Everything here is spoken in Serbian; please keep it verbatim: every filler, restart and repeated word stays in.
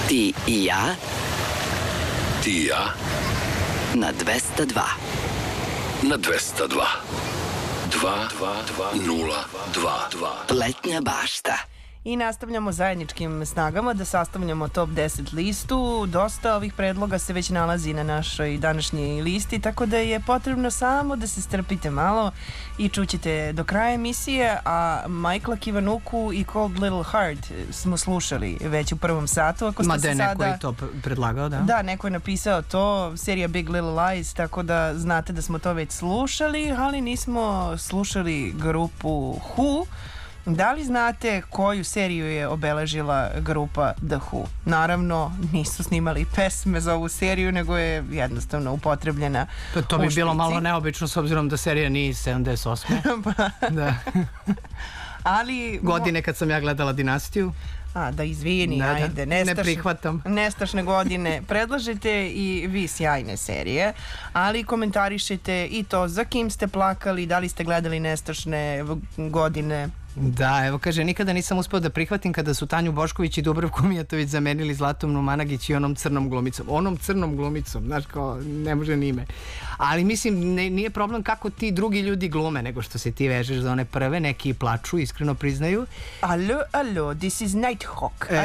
Ti i ja Ti i ja na dvesta dva. na dvesta dva. Dva, dva, dva, nula, dva, dva. Letnja bašta. I nastavljamo zajedničkim snagama da sastavljamo top deset listu. Dosta ovih predloga se već nalazi na našoj današnjoj listi, tako da je potrebno samo da se strpite malo i čućete do kraja emisije. A Michaela Kivanuku i Cold Little Heart smo slušali već u prvom satu. Ako ste Ma da je se neko sada... i to predlagao, da? Da, neko je napisao to, serija Big Little Lies, tako da znate da smo to već slušali, ali nismo slušali grupu Who. Da li znate koju seriju je obeležila grupa The Who? Naravno, nisu snimali pesme za ovu seriju, nego je jednostavno upotrebljena To, to u bi bilo špici. malo neobično s obzirom da serija nije iz sedamdeset osme Da. Ali... Godine kad sam ja gledala Dinastiju. A, da izvini, Da, da. ajde, nestaš, Ne prihvatam. nestašne godine. Predlažete i vi sjajne serije, ali komentarišete i to za kim ste plakali, da li ste gledali nestašne godine. Da, evo kaže, nikada nisam uspeo da prihvatim kada su Tanju Bošković i Dubravku Mijatović zamenili Zlatom Numanagić i onom crnom glumicom. Onom crnom glumicom, znaš, kao, ne može ni ime. Ali mislim, ne, nije problem kako ti drugi ljudi glume, nego što se ti vežeš za one prve, neki plaču, iskreno priznaju. Alo, alo, this is Nighthawk. E,